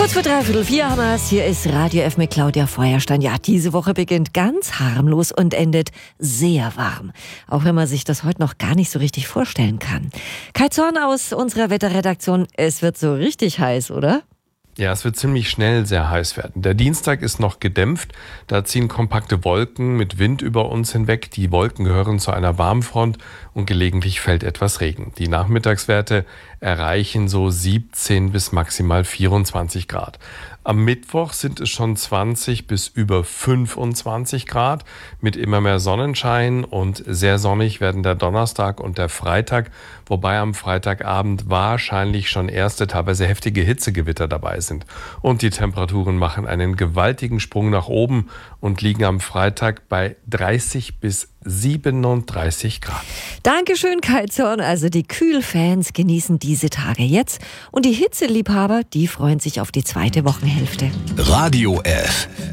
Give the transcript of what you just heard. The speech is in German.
Kurz vor 3:45 haben wir es. Hier ist Radio F mit Claudia Feuerstein. Ja, diese Woche beginnt ganz harmlos und endet sehr warm. Auch wenn man sich das heute noch gar nicht so richtig vorstellen kann. Kai Zorn aus unserer Wetterredaktion. Es wird so richtig heiß, oder? Ja, es wird ziemlich schnell sehr heiß werden. Der Dienstag ist noch gedämpft. Da ziehen kompakte Wolken mit Wind über uns hinweg. Die Wolken gehören zu einer Warmfront und gelegentlich fällt etwas Regen. Die Nachmittagswerte erreichen so 17 bis maximal 24 Grad. Am Mittwoch sind es schon 20 bis über 25 Grad mit immer mehr Sonnenschein, und sehr sonnig werden der Donnerstag und der Freitag, wobei am Freitagabend wahrscheinlich schon erste, teilweise heftige Hitzegewitter dabei sind. Und die Temperaturen machen einen gewaltigen Sprung nach oben und liegen am Freitag bei 30 bis 37 Grad. Dankeschön, Kai Zorn. Also die Kühlfans genießen diese Tage jetzt und die Hitzeliebhaber, die freuen sich auf die zweite Wochenhälfte. Radio F.